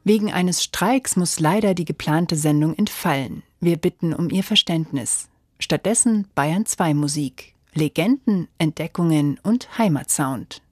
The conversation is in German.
Wegen eines Streiks muss leider die geplante Sendung entfallen. Wir bitten um Ihr Verständnis. Stattdessen Bayern 2 Musik, Legenden, Entdeckungen und Heimatsound.